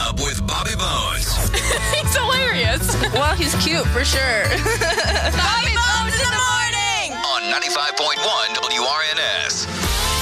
Up with Bobby Bones. He's hilarious. Well, he's cute for sure. Bobby Bones in the morning. On 95.1 WRNS.